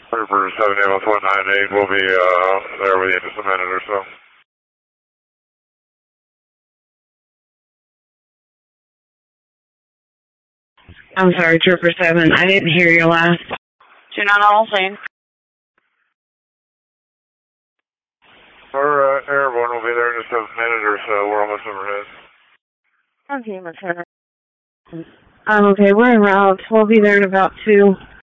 Trooper 7 Amos 198 will be there with you in just a minute or so. I'm sorry, Trooper 7. I didn't hear your last. 29 Our airborne will be there in just a minute or so. We're almost overhead. Okay, my friend. Okay, we're en route. We'll be there in about 2.